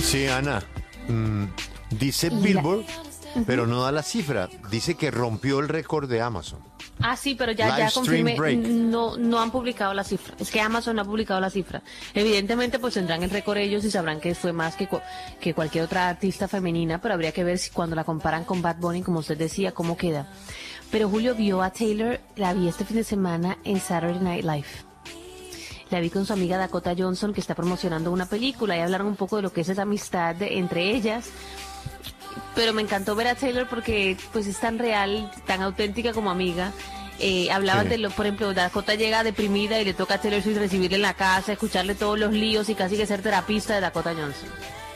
Sí, Ana. Dice Billboard, pero no da la cifra. Dice que rompió el récord de Amazon. Ah, sí, pero ya Live stream confirmé, break. no han publicado la cifra. Es que Amazon no ha publicado la cifra. Evidentemente, pues tendrán el récord ellos y sabrán que fue más que cualquier otra artista femenina, pero habría que ver si cuando la comparan con Bad Bunny, como usted decía, cómo queda. Pero Julio vio a Taylor, la vi este fin de semana en Saturday Night Live. La vi con su amiga Dakota Johnson, que está promocionando una película, y hablaron un poco de lo que es esa amistad entre ellas. Pero me encantó ver a Taylor porque pues es tan real, tan auténtica como amiga. Hablaban de por ejemplo, Dakota llega deprimida y le toca a Taylor Swift recibirle en la casa, escucharle todos los líos y casi que ser terapista de Dakota Johnson.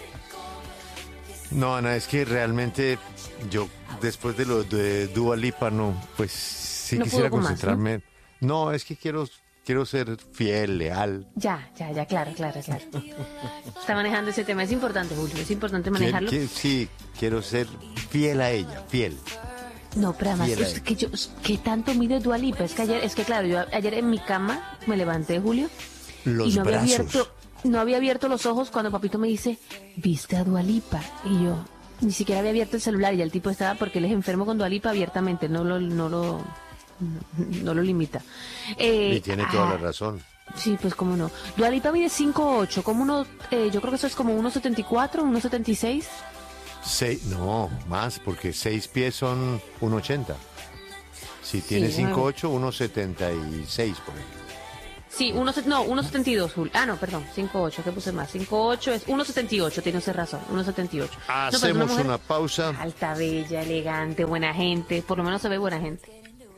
No, Ana, es que realmente yo, después de lo de Dua Lipa, no, pues sí No quisiera pudo con más, concentrarme. No, es que quiero ser fiel, leal. Ya, claro. Está manejando ese tema, es importante, Julio, es importante manejarlo. Sí, quiero ser fiel a ella, fiel. No, pero además, Fiel a es que ¿qué tanto mide Dua Lipa? Es que claro, yo ayer en mi cama me levanté, Julio, Los y brazos. no había abierto los ojos cuando papito me dice, ¿viste a Dua Lipa? Y yo ni siquiera había abierto el celular y ya el tipo estaba, porque él es enfermo con Dua Lipa abiertamente, no lo limita. Y tiene toda la razón. Sí, pues cómo no. Dua Lipa mide 5'8", como yo creo que eso es como 1'74", 1'76". No, más, porque 6 pies son 1,80. Si tiene Sí, 5,8, 1,76 por ahí. Sí, 1'72", Jul. Ah, no, perdón, 5'8", ¿qué puse más? 5'8", es 1'78", tiene usted razón, 1'78". Hacemos una pausa. Alta, bella, elegante, buena gente, por lo menos se ve buena gente.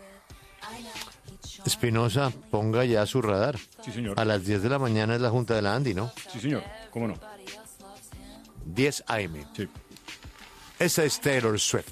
Espinosa, ponga ya su radar. Sí, señor. A las 10 de la mañana es la Junta de la Andy, ¿no? Sí, señor. ¿Cómo no? 10 AM. Sí. Esa es Taylor Swift.